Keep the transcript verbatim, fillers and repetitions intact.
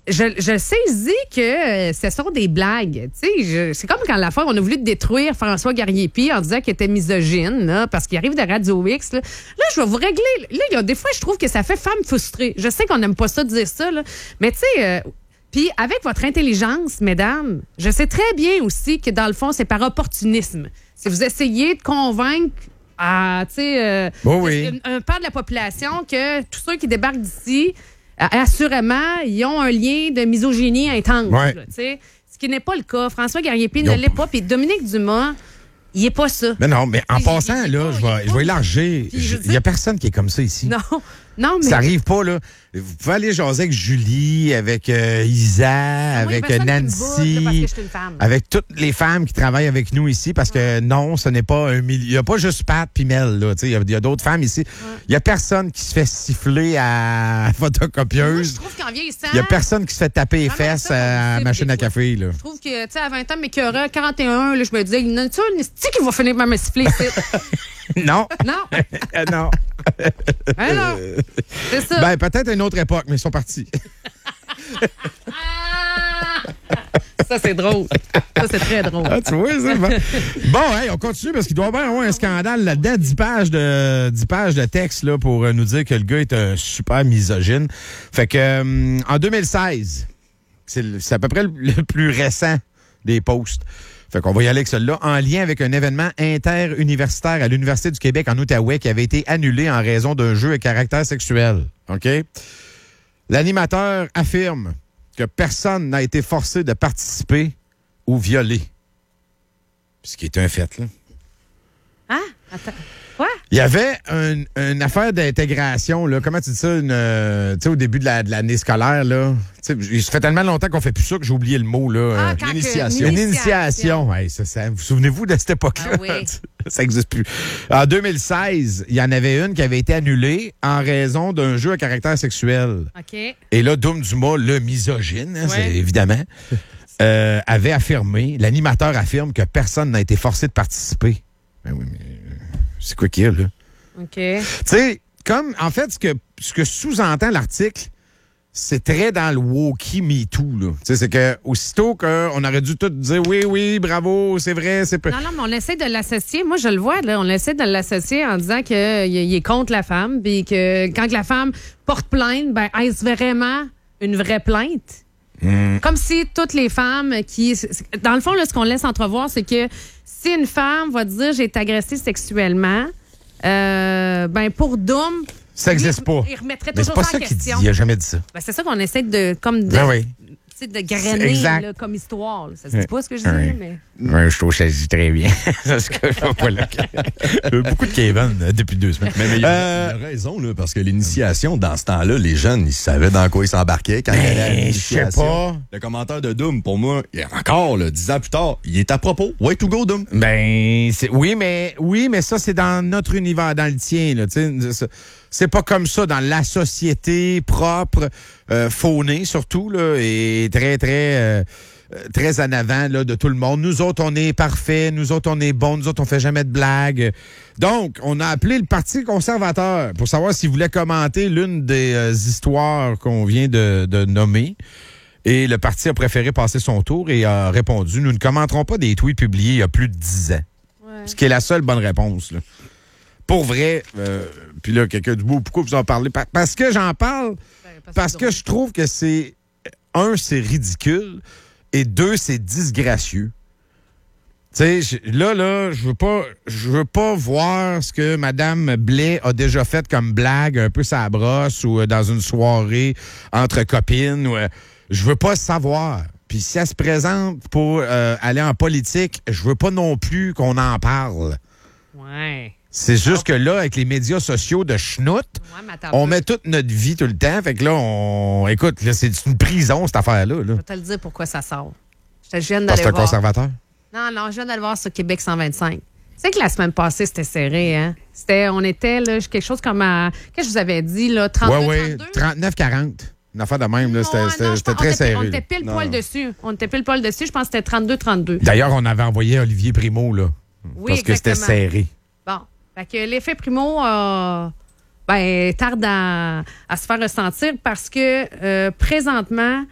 je, je saisis que euh, ce sont des blagues. Tu sais, c'est comme quand la fois, on a voulu détruire François Garnier-Pi en disant qu'il était misogyne, là, parce qu'il arrive de Radio X. Là, là je vais vous régler. Là, il y a des fois, je trouve que ça fait femme frustrée. Je sais qu'on n'aime pas ça de dire ça, là, mais tu sais... Euh, puis avec votre intelligence, mesdames, je sais très bien aussi que dans le fond, c'est par opportunisme. Si vous essayez de convaincre ah, tu sais, euh, oh oui. un, un pan de la population que tous ceux qui débarquent d'ici, euh, assurément, ils ont un lien de misogynie intense. Ouais. Là, ce qui n'est pas le cas. François Garnier-Pi ne l'est pas. Puis Dominique Dumas, il n'est pas ça. Mais non, mais en il, passant, il, là, il, je vais, il, je vais élargir. Il n'y a personne qui est comme ça ici. Non. Non, mais... Ça arrive pas, là. Vous pouvez aller jaser avec Julie, avec euh, Isa, ah, oui, avec Nancy, bout, là, parce que une femme. Avec toutes les femmes qui travaillent avec nous ici, parce que non, ce n'est pas un milieu. Il n'y a pas juste Pat puis Mel, là. Il y a, y a d'autres femmes ici. Il n'y a personne qui se fait siffler à photocopieuse. Moi, je trouve qu'en vieillissant... Il n'y a personne qui se fait taper les fesses à la machine à café, là. Je trouve que, tu sais, à vingt ans, mais qu'il y aura quarante et un, là, je me disais, tu sais, qui va finir par me siffler ici? Non. Non. non. Ben non. C'est ça. Ben, peut-être à une autre époque, mais ils sont partis. Ça, c'est drôle. Ça, c'est très drôle. Ah, tu vois, c'est bon. Bon, hey, on continue parce qu'il doit y avoir un scandale là-dedans. dix pages de, dix pages de texte là, pour nous dire que le gars est un super misogyne. Fait que, euh, en deux mille seize, c'est, c'est à peu près le, le plus récent des posts. Fait qu'on va y aller avec celui-là, en lien avec un événement interuniversitaire à l'Université du Québec en Outaouais qui avait été annulé en raison d'un jeu à caractère sexuel. OK? L'animateur affirme que personne n'a été forcé de participer ou violé. Ce qui est un fait, là. Ah? Attends. Quoi? Il y avait un, une affaire d'intégration, là. Comment tu dis ça? Une, euh, tu sais, au début de, la, de l'année scolaire, là. Tu sais, ça fait tellement longtemps qu'on fait plus ça que j'ai oublié le mot, là. Ah, euh, quand l'initiation. Que, une initiation. Ouais, ça, ça, vous souvenez-vous de cette époque-là? Ah, oui. Ça n'existe plus. En deux mille seize, il y en avait une qui avait été annulée en raison d'un jeu à caractère sexuel. OK. Et là, Dom Dumas, le misogyne, hein, ouais. c'est, évidemment, euh, avait affirmé, l'animateur affirme que personne n'a été forcé de participer. Ben oui, mais c'est quoi qu'il y a, là? OK. Tu sais, comme, en fait, ce que, ce que sous-entend l'article, c'est très dans le wokey MeToo, là. Tu sais, c'est que, aussitôt qu'on aurait dû tout dire oui, oui, bravo, c'est vrai, c'est peu. Non, non, mais on essaie de l'associer. Moi, je le vois, là. On essaie de l'associer en disant qu'il est contre la femme, puis que quand la femme porte plainte, ben, est-ce vraiment une vraie plainte? Mmh. Comme si toutes les femmes qui... Dans le fond, là, ce qu'on laisse entrevoir, c'est que si une femme va dire « j'ai été agressée sexuellement euh, », ben pour Dom... Ça n'existe pas. Il remettrait mais toujours c'est pas ça en ça qu'il dit. question. Il n'a jamais dit ça. Ben, c'est ça qu'on essaie de... Comme de, ben oui. de grainer là, comme histoire. Là. Ça se dit pas ce que je dis, oui. mais... Oui, je trouve que ça se dit très bien. Parce que je vois pas là. Beaucoup de Kevin euh, depuis deux semaines. Mais, mais il, a, euh, il a raison, là, parce que l'initiation, dans ce temps-là, les jeunes, ils savaient dans quoi ils s'embarquaient quand il y avait l'initiation. Je sais pas. Le commentaire de Doom, pour moi, il y a encore, là, dix ans plus tard, il est à propos. Way to go, Doom. Ben, c'est, oui, mais, oui, mais ça, c'est dans notre univers, dans le tien, là, tu sais. C'est pas comme ça dans la société propre, euh, faunée surtout, là, et très, très, euh, très en avant là, de tout le monde. Nous autres, on est parfaits, nous autres, on est bons, nous autres, on fait jamais de blagues. Donc, on a appelé le Parti conservateur pour savoir s'il voulait commenter l'une des euh, histoires qu'on vient de, de nommer. Et le parti a préféré passer son tour et a répondu « Nous ne commenterons pas des tweets publiés il y a plus de dix ans. Ouais. » Ce qui est la seule bonne réponse, là. Pour vrai, euh, puis là, quelqu'un du bout, pourquoi vous en parlez? Parce que j'en parle, ben, parce, parce que je trouve que c'est, un, c'est ridicule, et deux, c'est disgracieux. Tu sais, là, là, je veux pas, je veux pas voir ce que Mme Blais a déjà fait comme blague, un peu sa brosse, ou euh, dans une soirée entre copines, ou, euh, je veux pas savoir. Puis si elle se présente pour euh, aller en politique, je veux pas non plus qu'on en parle. Ouais. C'est juste que là, avec les médias sociaux de schnout, ouais, on met toute notre vie tout le temps. Fait que là, on. Écoute, là, c'est une prison, cette affaire-là. Là. Je vais te le dire pourquoi ça sort. Je viens d'aller Parce que c'est un voir. conservateur? Non, non, je viens d'aller voir sur Québec cent vingt-cinq. Tu sais que la semaine passée, c'était serré, hein? C'était, on était, là, quelque chose comme à. Qu'est-ce que je vous avais dit, là? trente-deux, ouais, ouais, trente-deux? trente-neuf quarante. Une affaire de même, là, c'était, non, c'était, non, c'était pense, très on était, serré. On était pile poil dessus. On était pile poil dessus. Je pense que c'était trente-deux trente-deux. D'ailleurs, on avait envoyé Olivier Primo, là. Oui, parce que exactement. c'était serré. Bon. Fait que l'effet Primo euh, ben, tarde à, à se faire ressentir parce que euh, présentement,